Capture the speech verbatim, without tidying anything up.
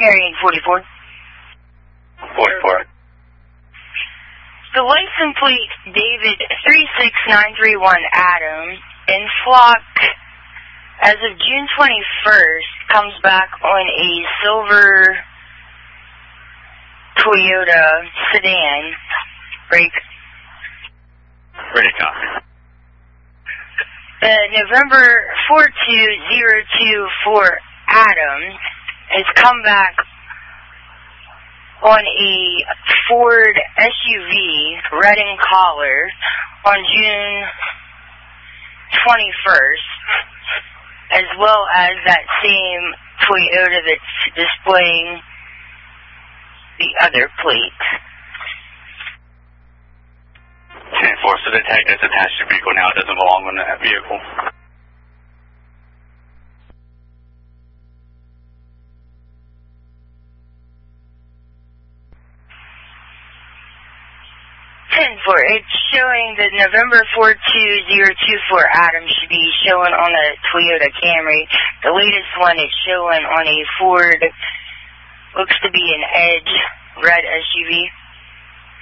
Carrying forty-four. forty-four. The license plate David three six nine three one Adam in flock as of June twenty-first comes back on a silver Toyota sedan. Break. Ready to copy. The November four two zero two four Adam has come back on a Ford S U V, red in color, on June twenty-first, as well as that same Toyota that's displaying the other plate. ten four, so the tag that's attached to the vehicle now doesn't belong on that vehicle. ten four, it's showing the November four two zero two four Adam should be showing on a Toyota Camry. The latest one is showing on a Ford, looks to be an Edge red S U V.